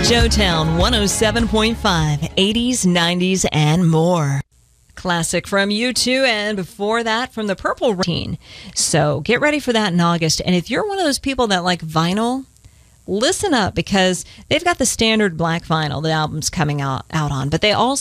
Joetown 107.5, 80s, 90s, and more. Classic from U2, and before that from the Purple Rain. So get ready for that in August. And if you're one of those people that like vinyl, listen up, because they've got the standard black vinyl the album's coming out on, but they also